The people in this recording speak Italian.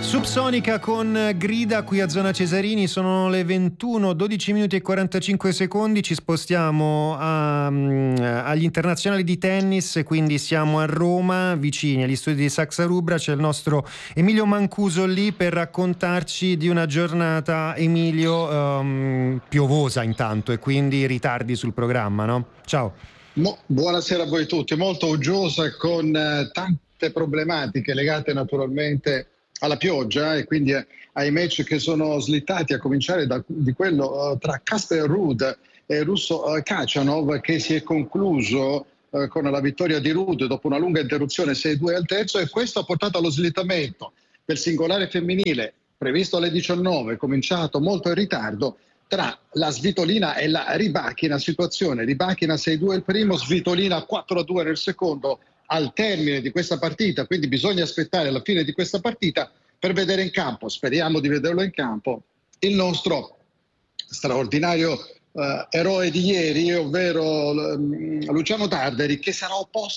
Subsonica con Grida qui a Zona Cesarini, sono le 21, 12 minuti e 45 secondi, ci spostiamo agli internazionali di tennis, quindi siamo a Roma, vicini agli studi di Saxa Rubra, c'è il nostro Emilio Mancuso lì per raccontarci di una giornata, Emilio, piovosa intanto e quindi ritardi sul programma, no? Ciao. Buonasera a voi tutti, molto uggiosa con tante problematiche legate naturalmente alla pioggia e quindi ai match che sono slittati, a cominciare di quello tra Casper Ruud e il russo Khachanov, che si è concluso con la vittoria di Ruud dopo una lunga interruzione 6-2 al terzo, e questo ha portato allo slittamento del singolare femminile previsto alle 19, cominciato molto in ritardo, tra la Svitolina e la Rybakina. Situazione: Rybakina 6-2 il primo, Svitolina 4-2 nel secondo, al termine di questa partita. Quindi bisogna aspettare la fine di questa partita per vedere in campo, speriamo di vederlo in campo, il nostro straordinario eroe di ieri, ovvero Luciano Tarderi, che sarà opposto